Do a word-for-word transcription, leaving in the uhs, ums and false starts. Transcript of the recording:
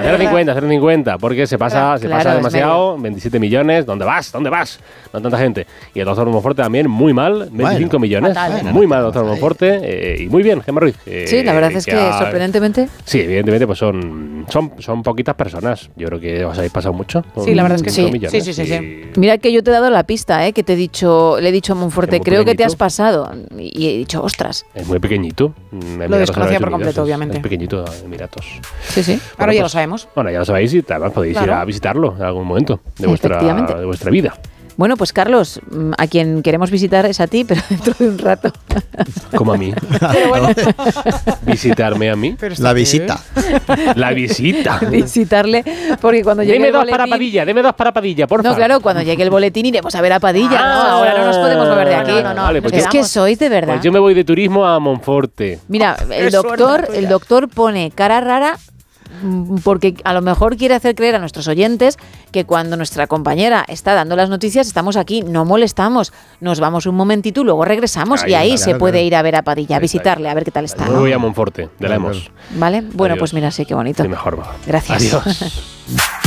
cero coma cincuenta, cero coma cincuenta, porque se pasa, se Claro, pasa es demasiado, veintisiete millones, ¿dónde vas? ¿Dónde vas? No tanta gente. Y el doctor Monforte también, muy mal, veinticinco Bueno, millones, fatal. muy mal el doctor Monforte, eh, y muy bien, Gemma Ruiz. eh, Sí, la verdad es que, ha- sorprendentemente. Sí, evidentemente, pues son, son, son poquitas personas. Yo creo que os habéis pasado mucho. con Sí, la verdad es que cinco sí. millones, Sí, sí, sí, y- Mira que yo te he dado la pista, ¿eh? Que te he dicho, le he dicho a Monforte, Es muy creo que te pequeñito. has pasado. Y he dicho, ostras. Es muy pequeñito. Lo desconocía por completo, es, obviamente. Es pequeñito, Emiratos. Sí, sí. Ahora Bueno, ya pues, lo sabemos. Bueno, ya lo sabéis y además podéis ir Claro. a visitarlo en algún momento de vuestra, Efectivamente. de vuestra vida. Bueno, pues Carlos, mm, a quien queremos visitar es a ti, pero dentro de un rato. Como a mí. Visitarme a mí. Pero ¿esto La qué visita. La visita. Visitarle, porque cuando llegue Deme el dos boletín... para Padilla, deme dos para Padilla, por No, favor. claro, cuando llegue el boletín iremos a ver a Padilla, Ah, ¿no? Ahora no nos podemos mover de aquí. no, no, no, vale, pues es yo- que sois de verdad. Pues yo me voy de turismo a Monforte. Mira, el Qué suerte doctor, la tuya. el doctor pone cara rara mm, porque a lo mejor quiere hacer creer a nuestros oyentes que cuando nuestra compañera está dando las noticias estamos aquí, no molestamos, nos vamos un momentito y luego regresamos Ahí y ahí está, se claro, puede claro. ir a ver a Padilla, a Ahí está, visitarle, a ver qué tal está. Me ¿no? voy a Monforte, de la Claro, hemos. ¿Vale? Bueno, Adiós. pues mira, sí, qué bonito. Sí, mejor va. Gracias. Adiós.